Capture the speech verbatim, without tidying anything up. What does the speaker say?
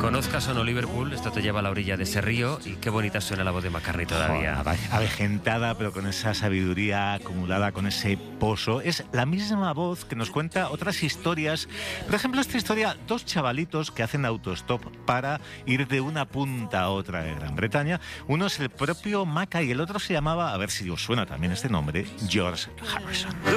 conozcas o no Liverpool, esto te lleva a la orilla de ese río y qué bonita suena la voz de McCartney todavía. Oh, avejentada, pero con esa sabiduría acumulada, con ese pozo. Es la misma voz que nos cuenta otras historias. Por ejemplo, esta historia, dos chavalitos que hacen autostop para ir de una punta a otra de Gran Bretaña. Uno es el propio Maca y el otro se llamaba, a ver si os suena también este nombre, George Harrison.